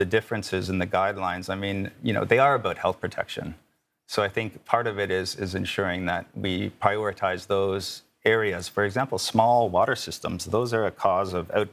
the differences in the guidelines, I mean, they are about health protection. So I think part of it is ensuring that we prioritize those areas. For example, small water systems, those are a cause of